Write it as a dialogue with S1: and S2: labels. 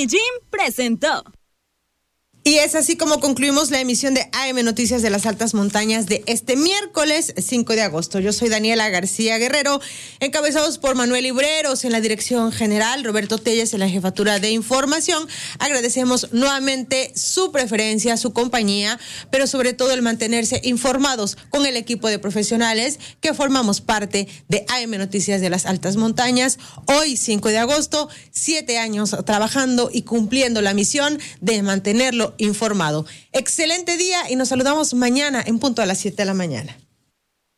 S1: Medellín presentó.
S2: Y es así como concluimos la emisión de AM Noticias de las Altas Montañas de este miércoles 5 de agosto. Yo soy Daniela García Guerrero, encabezados por Manuel Libreros en la dirección general, Roberto Telles en la jefatura de información. Agradecemos nuevamente su preferencia, su compañía, pero sobre todo el mantenerse informados con el equipo de profesionales que formamos parte de AM Noticias de las Altas Montañas. Hoy, 5 de agosto, 7 años trabajando y cumpliendo la misión de mantenerlo informado. Excelente día y nos saludamos mañana en punto a las 7 de la mañana.